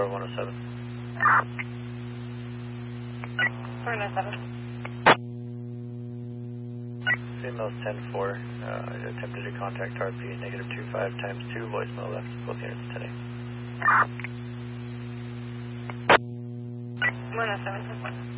107. 107. Females 10-4, attempted to contact RP, negative 25 times 2, voicemail left, both units today. 107.